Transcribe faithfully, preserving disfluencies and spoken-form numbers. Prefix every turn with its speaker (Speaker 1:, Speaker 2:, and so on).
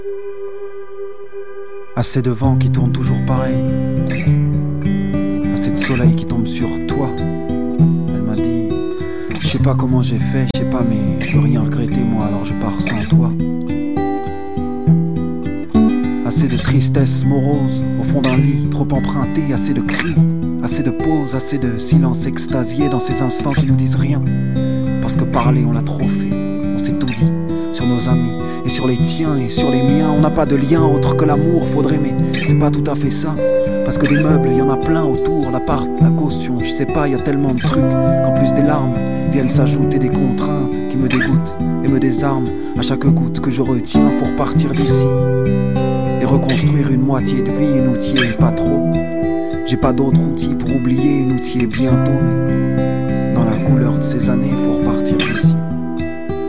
Speaker 1: Assez de vent qui tourne toujours pareil, assez de soleil qui tombe sur toi. Elle m'a dit, je sais pas comment j'ai fait, je sais pas mais je veux rien regretter moi alors je pars sans toi. Assez de tristesse morose au fond d'un lit trop emprunté, assez de cris, assez de pauses, assez de silence extasié dans ces instants qui nous disent rien. Parce que parler on l'a trop fait, on s'est tout dit sur nos amis et sur les tiens et sur les miens. On n'a pas de lien autre que l'amour, faudrait mais c'est pas tout à fait ça. Parce que des meubles, il y en a plein autour, l'appart, la caution, je sais pas, il y a tellement de trucs qu'en plus des larmes viennent s'ajouter des contraintes qui me dégoûtent et me désarment. À chaque goutte que je retiens, faut repartir d'ici et reconstruire une moitié de vie, une outil et pas trop. J'ai pas d'autre outil pour oublier, une outil et bientôt, mais dans la couleur de ces années, faut repartir d'ici.